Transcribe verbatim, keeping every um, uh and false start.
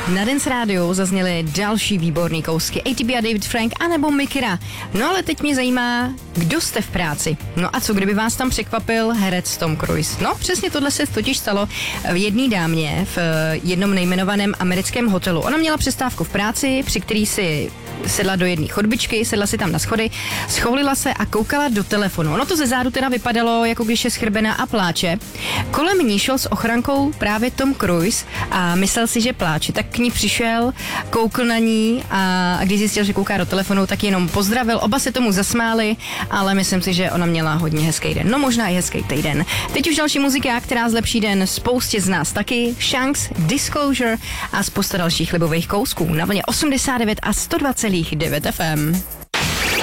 Na Dance Radio zazněly další výborný kousky A T B a David Frank anebo Mikira. No ale teď mě zajímá, kdo jste v práci. No a co kdyby vás tam překvapil herec Tom Cruise? No přesně tohle se totiž stalo v jedné dámě v jednom nejmenovaném americkém hotelu. Ona měla přestávku v práci, při který si sedla do jedné chodbičky, sedla si tam na schody, scholila se a koukala do telefonu. Ono to ze zádu teda vypadalo, jako když je schrbená a pláče. Kolem ní šel s ochrankou právě Tom Cruise a myslel si, že pláče. Tak k ní přišel, koukl na ní a když zjistil, že kouká do telefonu, tak jenom pozdravil. Oba se tomu zasmáli, ale myslím si, že ona měla hodně hezký den. No možná i hezký týden. Teď už další muzika, která zlepší den spoustě z nás taky. Shanks, Disclosure a spousta dalších libových kousků na vlně osmdesát devět a sto dva celá devět F M.